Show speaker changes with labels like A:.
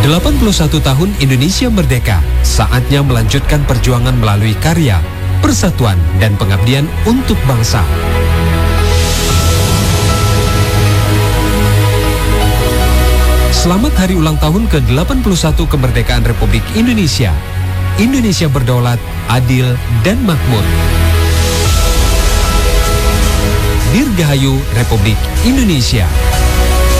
A: 81 tahun Indonesia merdeka, saatnya melanjutkan perjuangan melalui karya, persatuan, dan pengabdian untuk bangsa. Selamat hari ulang tahun ke-81 kemerdekaan Republik Indonesia. Indonesia berdaulat, adil, dan makmur. Dirgahayu Republik Indonesia.